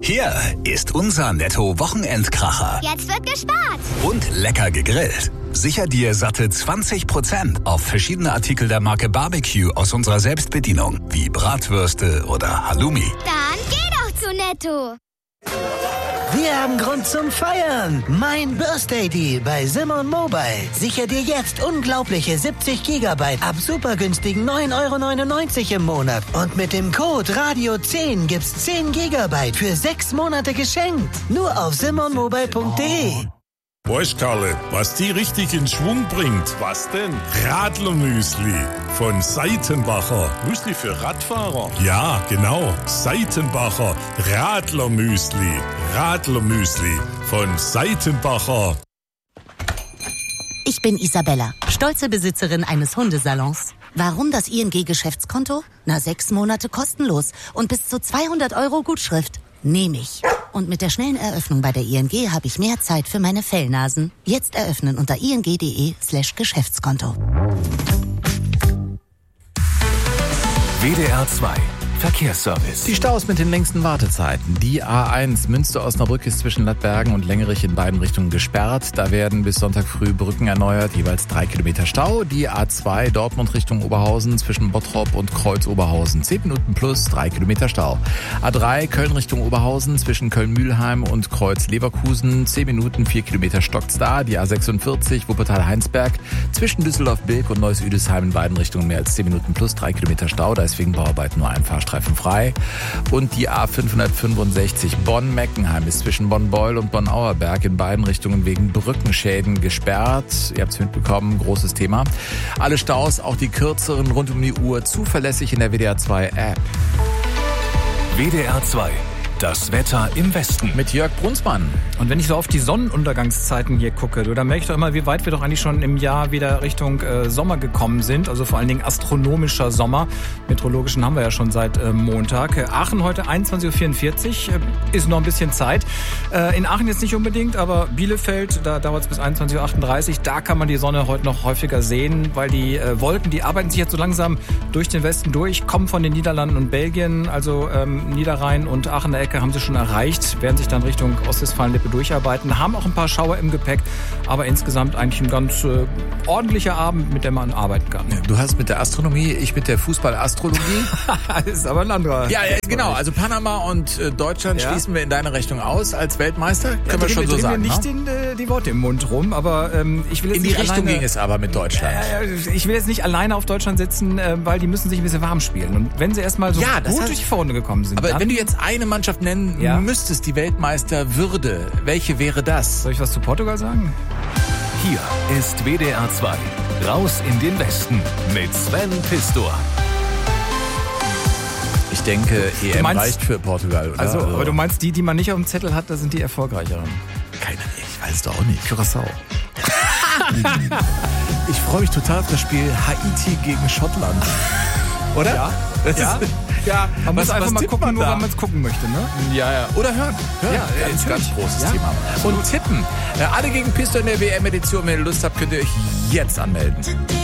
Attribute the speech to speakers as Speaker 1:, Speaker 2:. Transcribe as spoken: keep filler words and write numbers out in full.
Speaker 1: Hier ist unser Netto-Wochenendkracher.
Speaker 2: Jetzt wird gespart.
Speaker 1: Und lecker gegrillt. Sicher dir satte zwanzig Prozent auf verschiedene Artikel der Marke Barbecue aus unserer Selbstbedienung, wie Bratwürste oder Halloumi.
Speaker 2: Dann geh doch zu Netto.
Speaker 3: Wir haben Grund zum Feiern. Mein Birthday Deal bei Simon Mobile. Sicher dir jetzt unglaubliche siebzig Gigabyte ab super günstigen neun Euro neunundneunzig im Monat. Und mit dem Code Radio zehn gibt's zehn Gigabyte für sechs Monate geschenkt. Nur auf simon mobile punkt de.
Speaker 4: Weißt, Karle, was die richtig in Schwung bringt? Was denn? Radlermüsli von Seitenbacher. Müsli für Radfahrer? Ja, genau. Seitenbacher Radlermüsli. Radlermüsli von Seitenbacher.
Speaker 5: Ich bin Isabella, stolze Besitzerin eines Hundesalons. Warum das I N G-Geschäftskonto? Na, sechs Monate kostenlos und bis zu zweihundert Euro Gutschrift. Nehme ich. Und mit der schnellen Eröffnung bei der I N G habe ich mehr Zeit für meine Fellnasen. Jetzt eröffnen unter ing.de slash Geschäftskonto.
Speaker 6: W D R zwei Verkehrsservice.
Speaker 7: Die Staus mit den längsten Wartezeiten. Die A eins Münster-Osnabrück ist zwischen Lattbergen und Lengerich in beiden Richtungen gesperrt. Da werden bis Sonntag früh Brücken erneuert, jeweils drei Kilometer Stau. Die A zwei Dortmund Richtung Oberhausen zwischen Bottrop und Kreuz Oberhausen. zehn Minuten plus, drei Kilometer Stau. A drei Köln Richtung Oberhausen zwischen Köln-Mühlheim und Kreuz Leverkusen. zehn Minuten, vier Kilometer stockt's da. Die A sechsundvierzig Wuppertal-Heinsberg zwischen Düsseldorf-Bilk und Neuss-Üdesheim in beiden Richtungen mehr als zehn Minuten plus, drei Kilometer Stau. Da ist wegen Bauarbeiten nur ein Fahrstreifen frei. Und die A fünfhundertfünfundsechzig Bonn-Meckenheim ist zwischen Bonn-Beul und Bonn-Auerberg in beiden Richtungen wegen Brückenschäden gesperrt. Ihr habt es mitbekommen, großes Thema. Alle Staus, auch die kürzeren rund um die Uhr, zuverlässig in der W D R zwei App.
Speaker 6: W D R zwei. Das Wetter im Westen.
Speaker 7: Mit Jörg Brunsmann.
Speaker 8: Und wenn ich so auf die Sonnenuntergangszeiten hier gucke, du, dann merke ich doch immer, wie weit wir doch eigentlich schon im Jahr wieder Richtung äh, Sommer gekommen sind. Also vor allen Dingen astronomischer Sommer. Meteorologischen haben wir ja schon seit äh, Montag. Aachen heute einundzwanzig Uhr vierundvierzig. Äh, ist noch ein bisschen Zeit. Äh, in Aachen jetzt nicht unbedingt, aber Bielefeld, da dauert es bis einundzwanzig Uhr achtunddreißig. Da kann man die Sonne heute noch häufiger sehen, weil die äh, Wolken, die arbeiten sich jetzt so langsam durch den Westen durch, kommen von den Niederlanden und Belgien, also ähm, Niederrhein und Aachener Ecke haben sie schon erreicht, werden sich dann Richtung Ostwestfalen-Lippe durcharbeiten, haben auch ein paar Schauer im Gepäck, aber insgesamt eigentlich ein ganz äh, ordentlicher Abend, mit dem man arbeiten kann.
Speaker 7: Du hast mit der Astronomie, ich mit der Fußballastrologie.
Speaker 8: Das ist aber ein anderer.
Speaker 7: Ja, ja genau, also Panama und äh, Deutschland ja. Schließen wir in deine Rechnung aus als Weltmeister, können ja, wir schon wir, so sagen.
Speaker 8: Wir nicht
Speaker 7: ne?
Speaker 8: den, äh, die Worte im Mund rum, aber ähm, ich will jetzt
Speaker 7: in die
Speaker 8: nicht
Speaker 7: Richtung
Speaker 8: alleine,
Speaker 7: ging es aber mit Deutschland.
Speaker 8: Äh, ich will jetzt nicht alleine auf Deutschland sitzen, äh, weil die müssen sich ein bisschen warm spielen. Und wenn sie erstmal so
Speaker 7: ja,
Speaker 8: gut
Speaker 7: heißt,
Speaker 8: durch die Vorrunde gekommen sind.
Speaker 7: Aber
Speaker 8: dann,
Speaker 7: wenn du jetzt eine Mannschaft nennen ja. müsstest, die Weltmeisterwürde, welche wäre das?
Speaker 8: Soll ich was zu Portugal sagen?
Speaker 6: Hier ist W D R zwei. Raus in den Westen mit Sven Pistor.
Speaker 7: Ich denke, E M
Speaker 8: meinst,
Speaker 7: reicht für Portugal, oder?
Speaker 8: Also, aber du meinst, die, die man nicht auf dem Zettel hat, das sind die erfolgreicheren?
Speaker 7: Keine Ahnung, ich weiß es doch auch nicht.
Speaker 8: Curaçao.
Speaker 7: Ich freue mich total auf das Spiel Haiti gegen Schottland. Oder?
Speaker 8: Ja.
Speaker 7: Das
Speaker 8: ja.
Speaker 7: Ist,
Speaker 8: ja. Man
Speaker 7: was,
Speaker 8: muss einfach mal gucken, nur
Speaker 7: da?
Speaker 8: wenn man es gucken möchte, ne?
Speaker 7: Ja, ja. Oder hören. hören.
Speaker 8: Ja,
Speaker 7: ja, das ist ein ganz großes
Speaker 8: ja.
Speaker 7: Thema. Und tippen. Alle gegen Pistor in der W M-Edition. Wenn ihr Lust habt, könnt ihr euch jetzt anmelden.